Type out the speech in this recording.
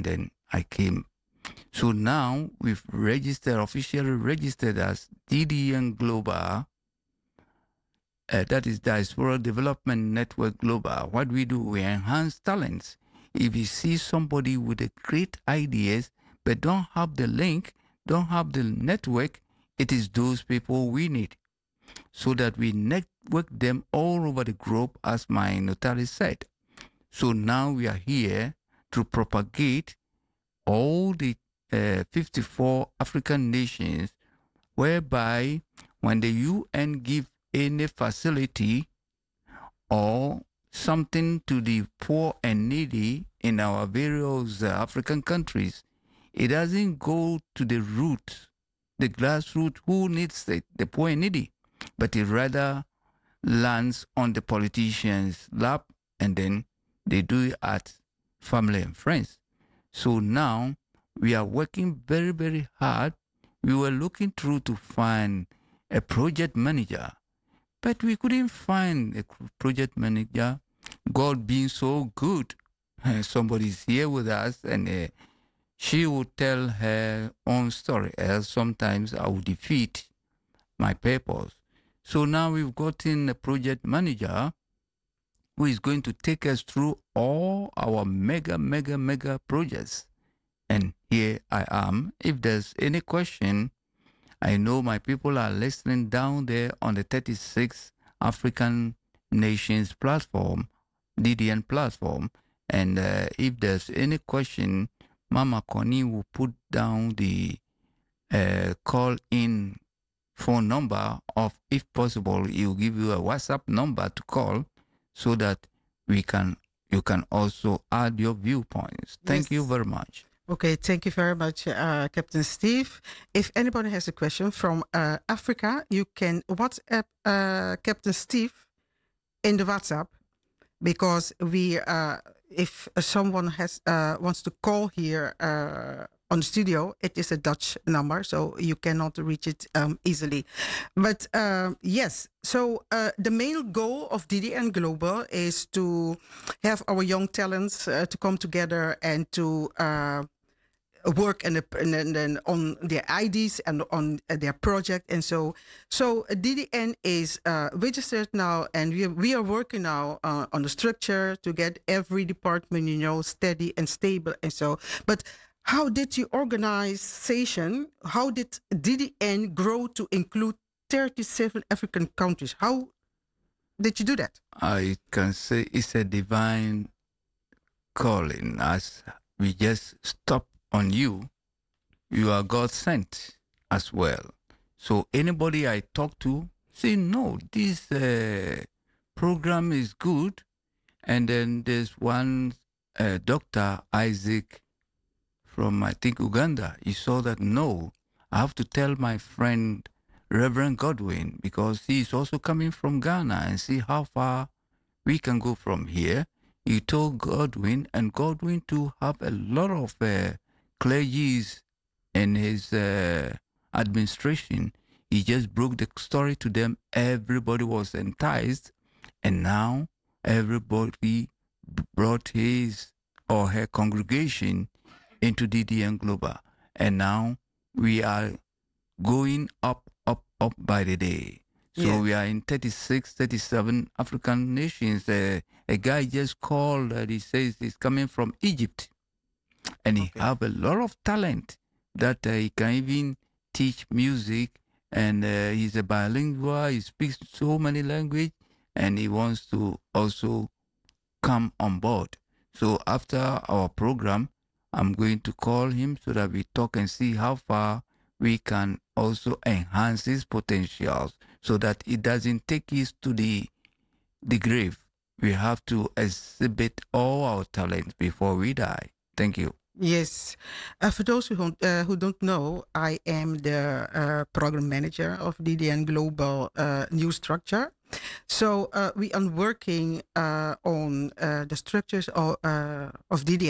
then I came. So now we've officially registered as DDN Global. That is Diaspora Development Network Global. What we do, we enhance talents. If you see somebody with a great ideas but don't have the link, don't have the network, it is those people we need, so that we network them all over the globe, as my notary said. So now we are here to propagate all the 54 African nations, whereby when the UN give any facility or something to the poor and needy in our various African countries, it doesn't go to the root, the grassroots who needs it, the poor and needy, but it rather lands on the politicians' lap, and then they do it at family and friends. So now we are working very, very hard. We were looking through to find a project manager, but we couldn't find a project manager. God being so good, somebody's here with us, and she would tell her own story, else sometimes I would defeat my purpose. So now we've gotten a project manager who is going to take us through all our mega projects. And here I am. If there's any question, I know my people are listening down there on the 36 African Nations platform, DDN platform. And if there's any question, Mama Connie will put down the call-in phone number, of, if possible, he'll give you a WhatsApp number to call, so that you can also add your viewpoints. Thank you very much. Okay, thank you very much, Captain Steve. If anybody has a question from Africa, you can WhatsApp Captain Steve in the WhatsApp, because we, if someone has wants to call here on the studio, it is a Dutch number, so you cannot reach it easily. But yes, so the main goal of DDN Global is to have our young talents to come together and to work and on their ideas and on their project. And so DDN is registered now, and we are working now on the structure to get every department, steady and stable. And so, but how did your organization, how did DDN grow to include 37 African countries? How did you do that? I can say it's a divine calling, as we just stop on you. You are God sent as well. So anybody I talk to say, no, this program is good. And then there's one Dr. Isaac from, I think, Uganda. He saw that, no, I have to tell my friend Reverend Godwin, because he is also coming from Ghana, and see how far we can go from here. He told Godwin, and Godwin too have a lot of clergies in his administration. He just broke the story to them. Everybody was enticed, and now everybody brought his or her congregation into DDN Global. And now we are going up by the day. So we are in 36, 37 African nations. A guy just called that he says he's coming from Egypt. And he have a lot of talent that he can even teach music. And he's a bilingual. He speaks so many languages. And he wants to also come on board. So after our program, I'm going to call him so that we talk and see how far we can also enhance his potentials, so that it doesn't take us to the grave. We have to exhibit all our talents before we die. Thank you. Yes. For those who don't know, I am the program manager of DDN Global New Structure. So we are working on the structures of DDN.